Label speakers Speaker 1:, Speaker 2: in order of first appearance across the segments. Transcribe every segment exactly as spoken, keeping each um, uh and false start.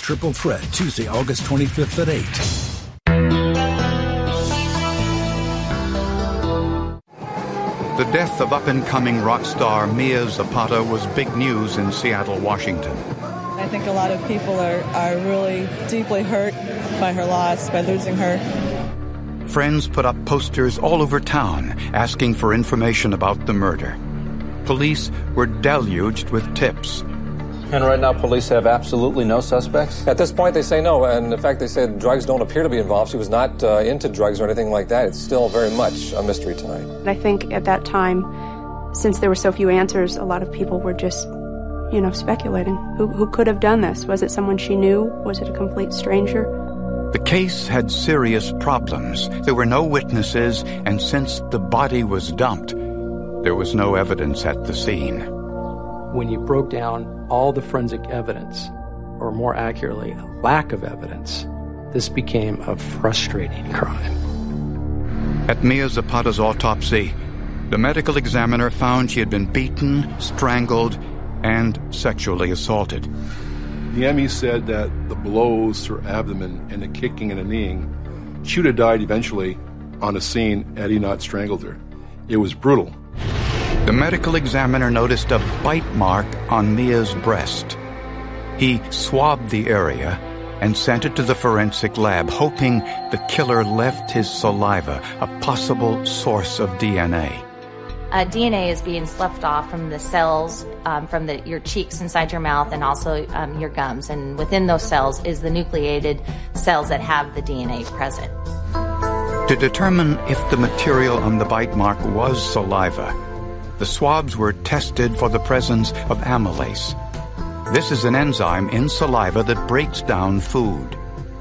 Speaker 1: Triple Threat, Tuesday, August twenty-fifth at eight.
Speaker 2: The death of up-and-coming rock star Mia Zapata was big news in Seattle, Washington.
Speaker 3: I think a lot of people are, are really deeply hurt by her loss, by losing her.
Speaker 2: Friends put up posters all over town asking for information about the murder. Police were deluged with tips.
Speaker 4: And right now, police have absolutely no suspects?
Speaker 5: At this point, they say no. And in fact, they said drugs don't appear to be involved. She was not uh, into drugs or anything like that. It's still very much a mystery tonight.
Speaker 6: I think at that time, since there were so few answers, a lot of people were just, you know, speculating. Who, who could have done this? Was it someone she knew? Was it a complete stranger?
Speaker 2: The case had serious problems. There were no witnesses, and since the body was dumped, there was no evidence at the scene.
Speaker 7: When you broke down all the forensic evidence, or more accurately, lack of evidence, this became a frustrating crime.
Speaker 2: At Mia Zapata's autopsy, the medical examiner found she had been beaten, strangled, and sexually assaulted.
Speaker 8: The M E said that the blows to her abdomen and the kicking and the kneeing, she would have died eventually on the scene had he not strangled her. It was brutal.
Speaker 2: The medical examiner noticed a bite mark on Mia's breast. He swabbed the area and sent it to the forensic lab, hoping the killer left his saliva, a possible source of D N A.
Speaker 9: Uh, D N A is being sloughed off from the cells, um, from the, your cheeks inside your mouth, and also um, your gums. And within those cells is the nucleated cells that have the D N A present.
Speaker 2: To determine if the material on the bite mark was saliva, the swabs were tested for the presence of amylase. This is an enzyme in saliva that breaks down food.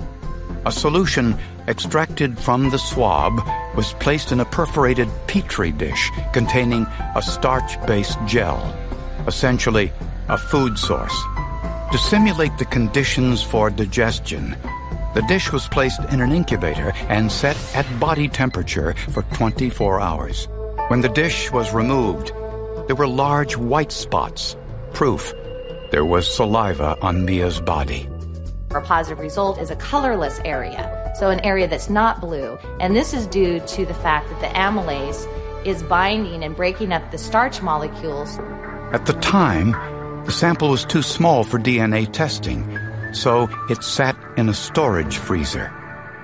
Speaker 2: A solution extracted from the swab was placed in a perforated petri dish containing a starch-based gel, essentially a food source. To simulate the conditions for digestion, the dish was placed in an incubator and set at body temperature for twenty-four hours. When the dish was removed, there were large white spots, proof there was saliva on Mia's body.
Speaker 9: A positive result is a colorless area, so an area that's not blue. And this is due to the fact that the amylase is binding and breaking up the starch molecules.
Speaker 2: At the time, the sample was too small for D N A testing, so it sat in a storage freezer.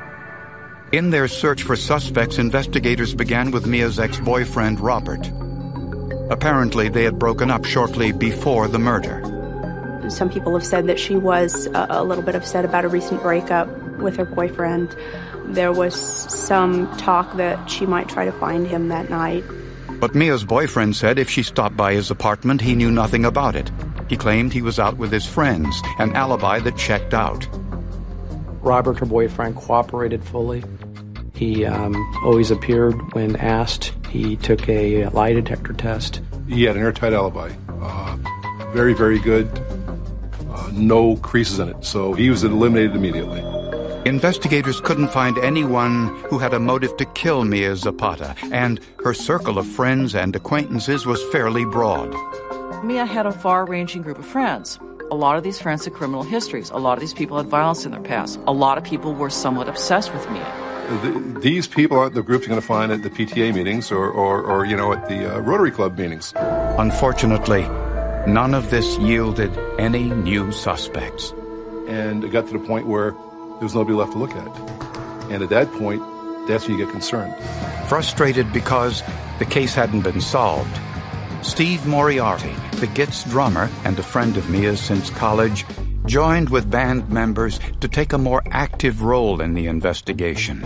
Speaker 2: In their search for suspects, investigators began with Mia's ex-boyfriend, Robert. Apparently, they had broken up shortly before the murder.
Speaker 6: Some people have said that she was a, a little bit upset about a recent breakup with her boyfriend. There was some talk that she might try to find him that night.
Speaker 2: But Mia's boyfriend said if she stopped by his apartment, he knew nothing about it. He claimed he was out with his friends, an alibi that checked out.
Speaker 7: Robert, her boyfriend, cooperated fully. He um, always appeared when asked. He took a lie detector test.
Speaker 8: He had an airtight alibi. Uh, very, very good. Uh, no creases in it. So he was eliminated immediately.
Speaker 2: Investigators couldn't find anyone who had a motive to kill Mia Zapata, and her circle of friends and acquaintances was fairly broad.
Speaker 10: Mia had a far-ranging group of friends. A lot of these friends had criminal histories. A lot of these people had violence in their past. A lot of people were somewhat obsessed with Mia.
Speaker 8: The, these people aren't the groups you're going to find at the P T A meetings or, or, or you know, at the uh, Rotary Club meetings.
Speaker 2: Unfortunately, none of this yielded any new suspects.
Speaker 8: And it got to the point where there was nobody left to look at. And at that point, that's when you get concerned.
Speaker 2: Frustrated because the case hadn't been solved, Steve Moriarty, the Gits drummer and a friend of Mia's since college, joined with band members to take a more active role in the investigation.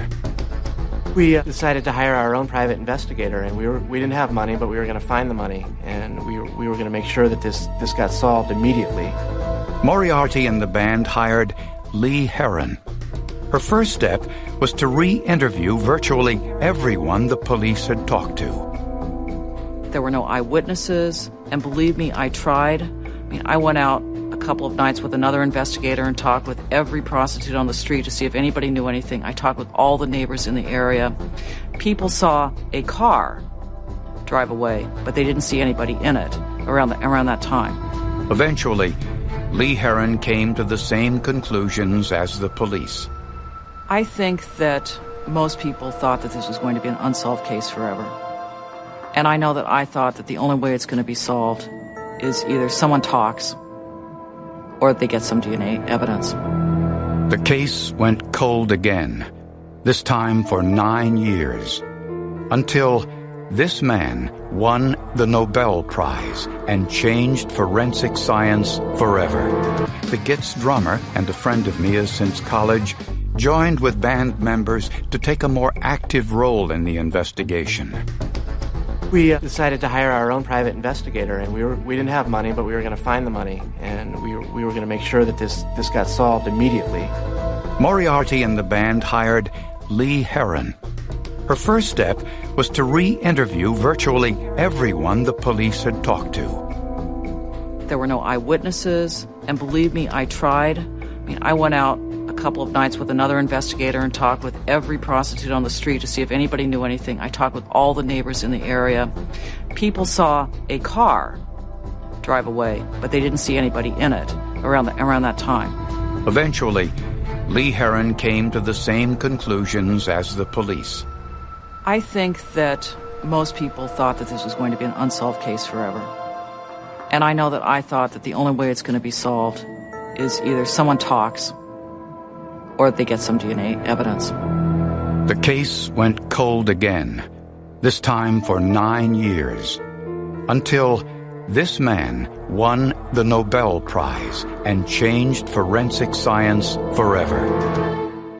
Speaker 11: We uh, decided to hire our own private investigator, and we were we didn't have money, but we were going to find the money, and we were, we were going to make sure that this, this got solved immediately.
Speaker 2: Moriarty and the band hired Lee Heron. Her first step was to re-interview virtually everyone the police had talked to.
Speaker 10: There were no eyewitnesses, and believe me, I tried. I mean, I went out a couple of nights with another investigator and talked with every prostitute on the street to see if anybody knew anything. I talked with all the neighbors in the area. People saw a car drive away, but they didn't see anybody in it around the, around that time.
Speaker 2: Eventually, Lee Herron came to the same conclusions as the police.
Speaker 10: I think that most people thought that this was going to be an unsolved case forever. And I know that I thought that the only way it's going to be solved is either someone talks or they get some D N A evidence.
Speaker 2: The case went cold again, this time for nine years, until this man won the Nobel Prize and changed forensic science forever. The Gitz drummer and a friend of Mia's since college joined with band members to take a more active role in the investigation.
Speaker 11: We uh, decided to hire our own private investigator, and we were we didn't have money, but we were going to find the money, and we were, we were going to make sure that this this got solved immediately.
Speaker 2: Moriarty and the band hired Lee Herron. Her first step was to re-interview virtually everyone the police had talked to.
Speaker 10: There were no eyewitnesses, and believe me, I tried. I mean, I went out a couple of nights with another investigator and talked with every prostitute on the street to see if anybody knew anything. I talked with all the neighbors in the area. People saw a car drive away, but they didn't see anybody in it around, the, around that time.
Speaker 2: Eventually, Lee Herron came to the same conclusions as the police.
Speaker 10: I think that most people thought that this was going to be an unsolved case forever. And I know that I thought that the only way it's going to be solved is either someone talks or they get some D N A evidence.
Speaker 2: The case went cold again, this time for nine years, until this man won the Nobel Prize and changed forensic science forever.